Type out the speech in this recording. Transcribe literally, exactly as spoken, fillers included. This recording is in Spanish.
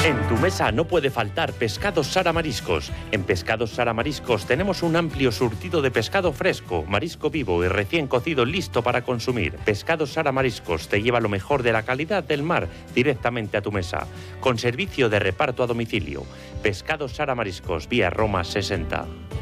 En tu mesa no puede faltar Pescados Sara Mariscos. En Pescados Sara Mariscos tenemos un amplio surtido de pescado fresco, marisco vivo y recién cocido listo para consumir. Pescados Sara Mariscos te lleva lo mejor de la calidad del mar directamente a tu mesa, con servicio de reparto a domicilio. Pescados Sara Mariscos, vía Roma sesenta.